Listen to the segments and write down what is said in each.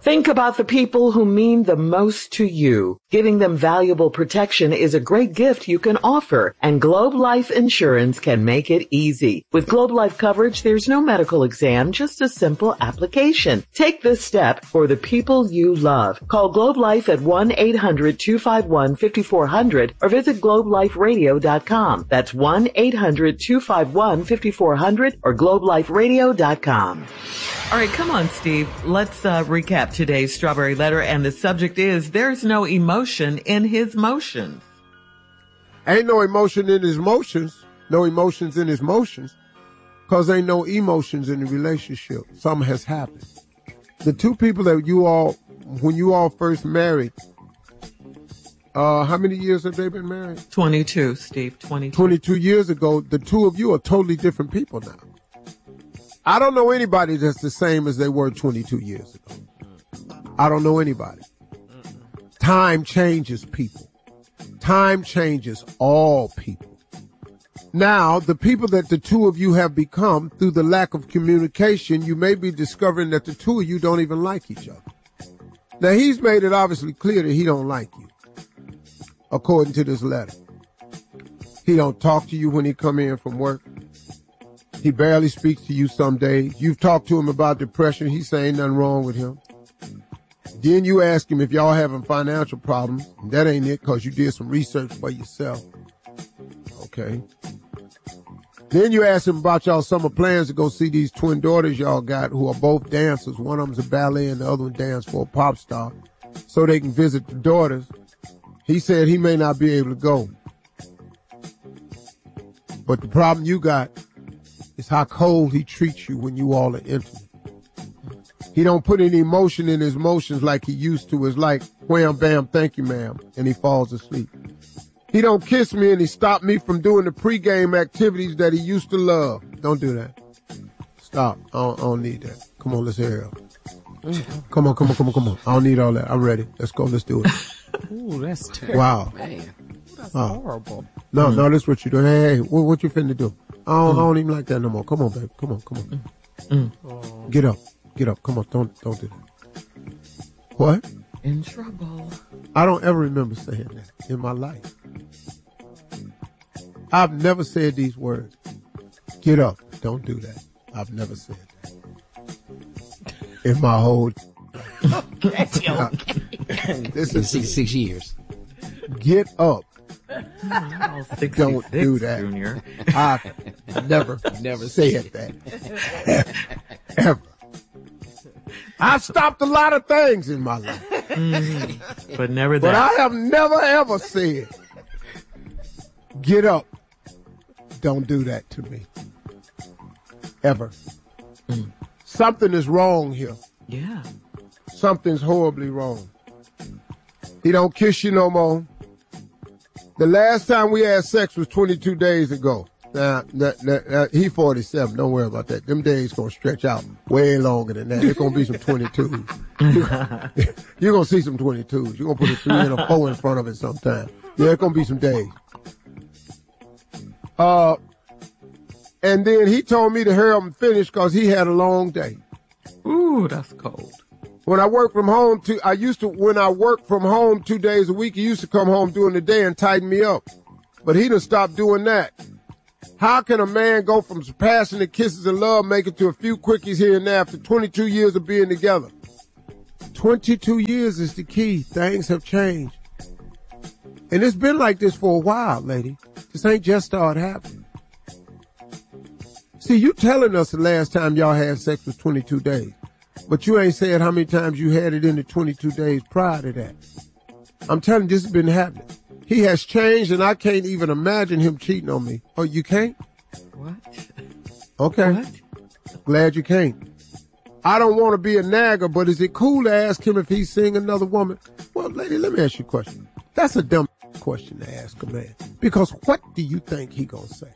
Think about the people who mean the most to you. Giving them valuable protection is a great gift you can offer, and Globe Life Insurance can make it easy. With Globe Life coverage, there's no medical exam, just a simple application. Take this step for the people you love. Call Globe Life at 1-800-251-5400 or visit globeliferadio.com. That's 1-800-251-5400 or globeliferadio.com. All right, come on, Steve. Let's recap today's Strawberry Letter, and the subject is, there's no emotion in his motions. Ain't no emotion in his motions. No emotions in his motions. Because ain't no emotions in the relationship. Something has happened. The two people that when you all first married, how many years have they been married? 22, Steve, 22. 22 years ago, the two of you are totally different people now. I don't know anybody that's the same as they were 22 years ago. I don't know anybody. Time changes people. Time changes all people. Now, the people that the two of you have become through the lack of communication, you may be discovering that the two of you don't even like each other. Now, he's made it obviously clear that he don't like you, according to this letter. He don't talk to you when he come in from work. He barely speaks to you some days. You've talked to him about depression. He's saying nothing wrong with him. Then you ask him if y'all having financial problems. That ain't it, because you did some research for yourself. Okay. Then you ask him about y'all summer plans to go see these twin daughters y'all got who are both dancers. One of them's a ballet and the other one dance for a pop star, so they can visit the daughters. He said he may not be able to go. But the problem you got is how cold he treats you when you all are intimate. He don't put any emotion in his motions like he used to. It's like, wham, bam, thank you, ma'am, and he falls asleep. He don't kiss me and he stopped me from doing the pregame activities that he used to love. Don't do that. Stop. I don't need that. Come on, let's hear it. Come on. I don't need all that. I'm ready. Let's go. Let's do it. Ooh, that's terrible. Wow. Man, that's horrible. No, this is what you do. Hey, what you finna do? I don't even like that no more. Come on, baby. Come on. Get up. Come on. Don't do that. What? In trouble. I don't ever remember saying that in my life. I've never said these words. Get up. Don't do that. I've never said that. In my whole... Okay. This is 6 years. Get up. Don't do that. Junior. I've never said that. Ever. I've stopped a lot of things in my life. But never that. But I have never ever said, get up. Don't do that to me. Ever. Something is wrong here. Yeah. Something's horribly wrong. He don't kiss you no more. The last time we had sex was 22 days ago. Now, he 47. Don't worry about that. Them days gonna stretch out way longer than that. It's gonna be some 22s. You're gonna see some 22s. You're gonna put a 3 and a 4 in front of it sometime. Yeah, it's gonna be some days. And then he told me to hurry up and finish because he had a long day. Ooh, that's cold. When I work from home, when I work from home 2 days a week, he used to come home during the day and tighten me up. But he done stopped doing that. How can a man go from passionate kisses and love making to a few quickies here and there after 22 years of being together? 22 years is the key. Things have changed. And it's been like this for a while, lady. This ain't just started happening. See, you telling us the last time y'all had sex was 22 days. But you ain't said how many times you had it in the 22 days prior to that. I'm telling you, this has been happening. He has changed, and I can't even imagine him cheating on me. Oh, you can't? What? Okay. What? Glad you can't. I don't want to be a nagger, but is it cool to ask him if he's seeing another woman? Well, lady, let me ask you a question. That's a dumb question to ask a man. Because what do you think he gonna say?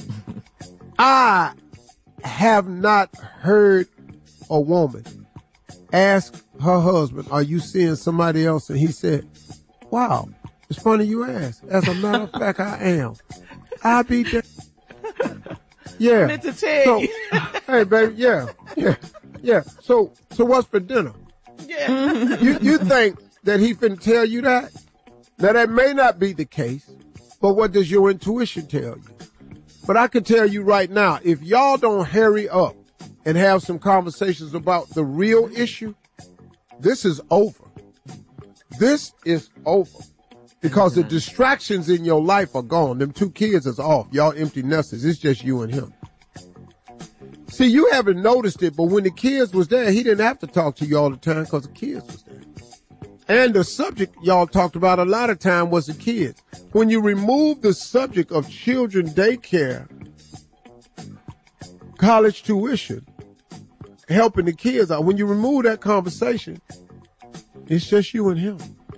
I have not heard a woman ask her husband, are you seeing somebody else? And he said, wow, it's funny you ask. As a matter of fact, I am. I be there. Yeah. I meant to tell you. Hey, baby, yeah. So what's for dinner? Yeah. You think that he finna tell you that? Now, that may not be the case, but what does your intuition tell you? But I can tell you right now, if y'all don't hurry up and have some conversations about the real issue, this is over. This is over. Because the distractions in your life are gone. Them 2 kids is off. Y'all empty nesters. It's just you and him. See, you haven't noticed it, but when the kids was there, he didn't have to talk to you all the time because the kids was there. And the subject y'all talked about a lot of time was the kids. When you remove the subject of children daycare, college tuition, helping the kids out, when you remove that conversation, it's just you and him.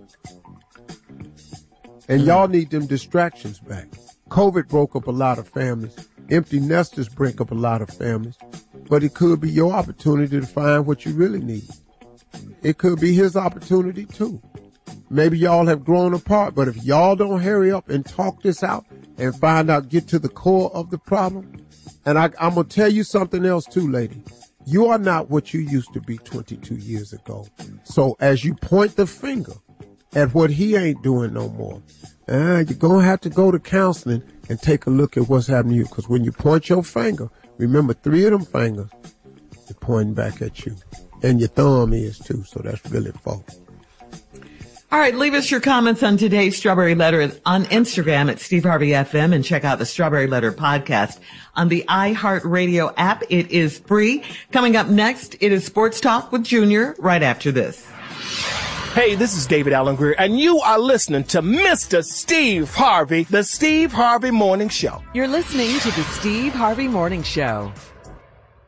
And y'all need them distractions back. COVID broke up a lot of families. Empty nesters break up a lot of families. But it could be your opportunity to find what you really need. It could be his opportunity too. Maybe y'all have grown apart, but if y'all don't hurry up and talk this out and find out, get to the core of the problem. And I'm going to tell you something else too, lady. You are not what you used to be 22 years ago. So as you point the finger at what he ain't doing no more, you're going to have to go to counseling and take a look at what's happening to you. Because when you point your finger, remember 3 of them fingers are pointing back at you. And your thumb is too, so that's really 4. All right, leave us your comments on today's Strawberry Letter on Instagram at Steve Harvey FM, and check out the Strawberry Letter podcast on the iHeartRadio app. It is free. Coming up next, it is Sports Talk with Junior right after this. Hey, this is David Allen Greer, and you are listening to Mr. Steve Harvey, the Steve Harvey Morning Show. You're listening to the Steve Harvey Morning Show.